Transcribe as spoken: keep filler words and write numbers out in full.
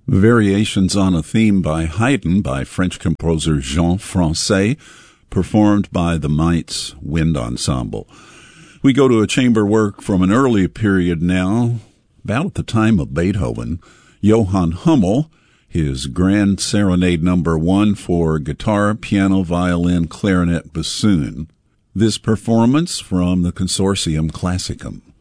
Variations on a Theme by Haydn by French composer Jean Francais, performed by the Mainz Wind Ensemble. We go to a chamber work from an early period now, about at the time of Beethoven. Johann Hummel, his Grand Serenade Number One for guitar, piano, violin, clarinet, bassoon. This performance from the Consortium Classicum.